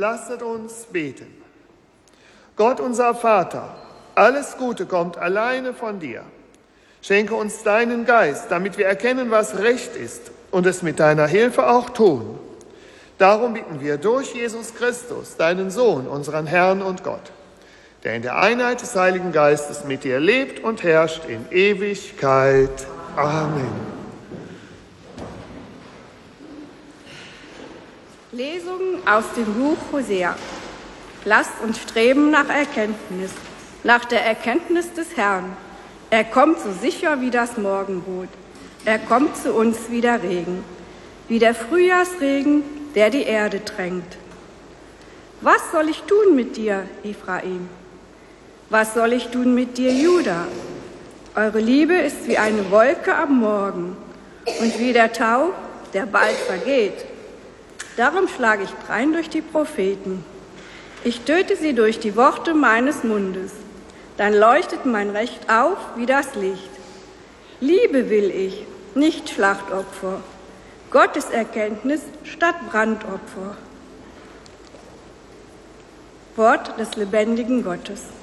lasset uns beten. Gott, unser Vater, alles Gute kommt alleine von dir. Schenke uns deinen Geist, damit wir erkennen, was recht ist und es mit deiner Hilfe auch tun. Darum bitten wir durch Jesus Christus, deinen Sohn, unseren Herrn und Gott, der in der Einheit des Heiligen Geistes mit dir lebt und herrscht in Ewigkeit. Amen. Lesung aus dem Buch Hosea. Lasst uns streben nach Erkenntnis, nach der Erkenntnis des Herrn. Er kommt so sicher wie das Morgenrot. Er kommt zu uns wie der Regen, wie der Frühjahrsregen, der die Erde tränkt. Was soll ich tun mit dir, Ephraim? Was soll ich tun mit dir, Juda? Eure Liebe ist wie eine Wolke am Morgen und wie der Tau, der bald vergeht. Darum schlage ich drein durch die Propheten. Ich töte sie durch die Worte meines Mundes. Dann leuchtet mein Recht auf wie das Licht. Liebe will ich, nicht Schlachtopfer. Gottes Erkenntnis statt Brandopfer. Wort des lebendigen Gottes.